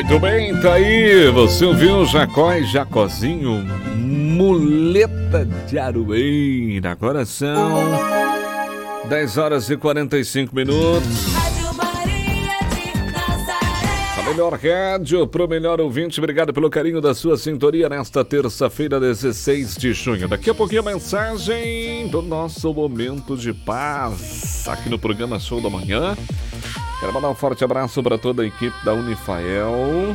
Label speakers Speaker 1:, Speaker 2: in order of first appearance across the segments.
Speaker 1: Muito bem, tá aí, você ouviu Jacó e Jacozinho, Muleta de Aroeira. Agora são 10 horas e 45 minutos. A melhor rádio pro melhor ouvinte, obrigado pelo carinho da sua sintonia nesta terça-feira, 16 de junho. Daqui a pouquinho a mensagem do nosso Momento de Paz, aqui no programa Show da Manhã. Quero mandar um forte abraço para toda a equipe da Unifael.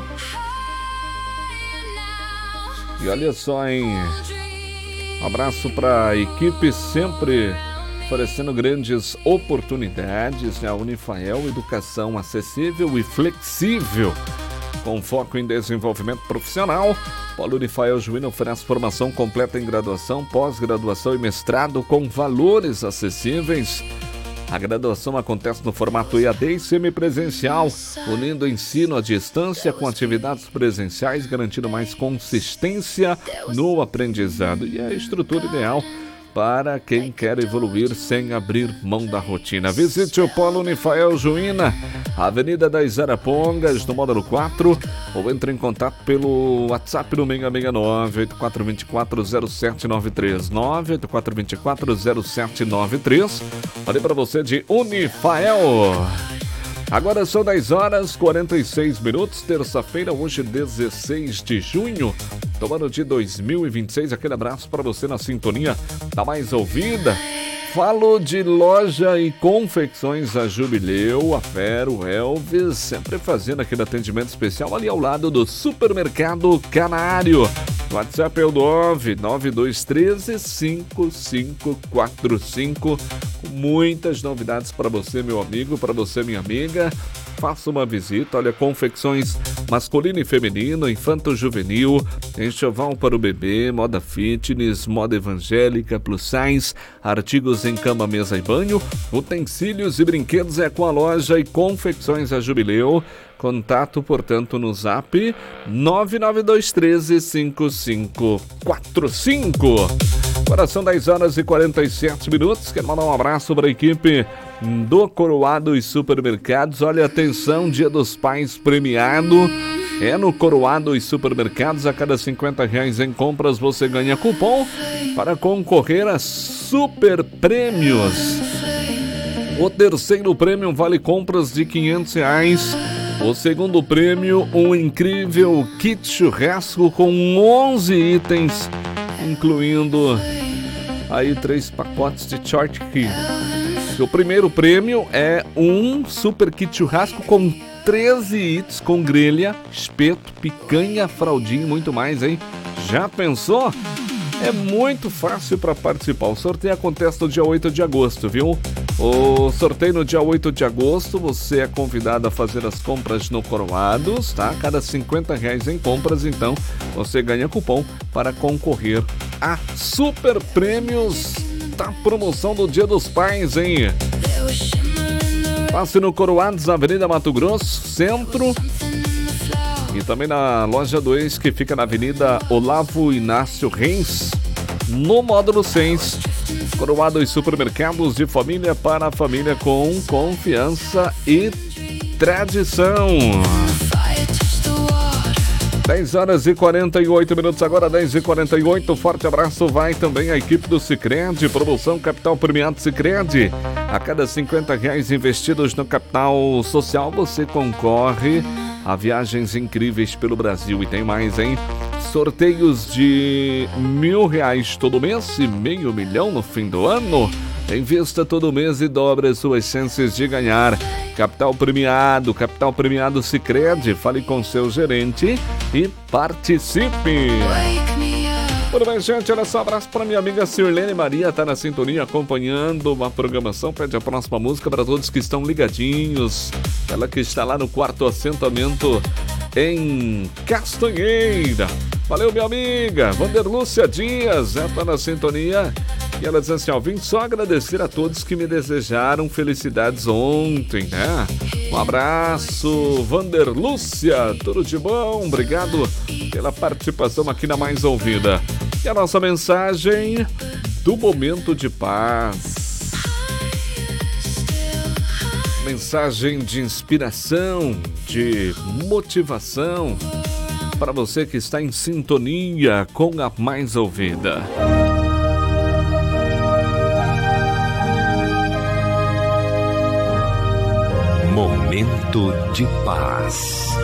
Speaker 1: E olha só, hein? Um abraço para a equipe sempre oferecendo grandes oportunidades. A Unifael, educação acessível e flexível, com foco em desenvolvimento profissional. Polo Unifael Juína oferece formação completa em graduação, pós-graduação e mestrado com valores acessíveis. A graduação acontece no formato EAD e semipresencial, unindo o ensino à distância com atividades presenciais, garantindo mais consistência no aprendizado. E é a estrutura ideal para quem quer evoluir sem abrir mão da rotina. Visite o Polo Unifael Juína, Avenida das Arapongas, no módulo 4, ou entre em contato pelo WhatsApp no 669-8424-0793, 98424-0793. Falei para você de Unifael. Agora são 10 horas 46 minutos, terça-feira, hoje 16 de junho do ano de 2026. Aquele abraço para você na sintonia da mais ouvida. Falo de loja e confecções a Jubileu, a Fero, Elvis, sempre fazendo aquele atendimento especial ali ao lado do Supermercado Canário. O WhatsApp é o 992135545. Muitas novidades para você, meu amigo, para você, minha amiga. Faça uma visita, olha, confecções masculino e feminino, infanto-juvenil, enxoval para o bebê, moda fitness, moda evangélica, plus size, artigos em cama, mesa e banho, utensílios e brinquedos é com a loja e confecções a Jubileu. Contato, portanto, no zap 992135545. Agora são 10 horas e 47 minutos. Quero mandar um abraço para a equipe do Coroado e Supermercados. Olha, atenção, Dia dos Pais premiado é no Coroado e Supermercados. A cada R$50 em compras você ganha cupom para concorrer a super prêmios. O terceiro prêmio vale compras de R$500. O segundo prêmio, um incrível kit churrasco com 11 itens, incluindo aí 3 pacotes de shortcake. O primeiro prêmio é um super kit churrasco com 13 itens, com grelha, espeto, picanha, fraldinha e muito mais, hein? Já pensou? É muito fácil para participar. O sorteio acontece no dia 8 de agosto, viu? O sorteio no dia 8 de agosto, você é convidado a fazer as compras no Coroados, tá? Cada R$50 em compras, então, você ganha cupom para concorrer a super prêmios da promoção do Dia dos Pais, hein? Passe no Coroados, Avenida Mato Grosso, Centro. E também na loja 2, que fica na Avenida Olavo Inácio Reis, no módulo 6. Coroado e Supermercados de família para a família com confiança e tradição. 10 horas e 48 minutos, agora 10 e 48. Forte abraço vai também a equipe do Sicredi, promoção Capital Premiado Sicredi. A cada R$50 investidos no capital social, você concorre a viagens incríveis pelo Brasil. E tem mais, hein? Sorteios de R$1.000 todo mês e R$500 mil no fim do ano. Invista todo mês e dobre as suas chances de ganhar. Capital Premiado Sicredi. Fale com seu gerente e participe. Tudo bem, gente? Olha só, abraço para minha amiga Sirlene Maria, tá na sintonia acompanhando uma programação. Pede a próxima música para todos que estão ligadinhos. Ela que está lá no quarto assentamento em Castanheira. Valeu, minha amiga Vanderlúcia Dias, tá na sintonia. E ela diz assim, ó, vim só agradecer a todos que me desejaram felicidades ontem, né? Um abraço, Vanderlúcia, tudo de bom, obrigado pela participação aqui na Mais Ouvida. E a nossa mensagem do Momento de Paz. Mensagem de inspiração, de motivação para você que está em sintonia com a Mais Ouvida.
Speaker 2: Momento de paz.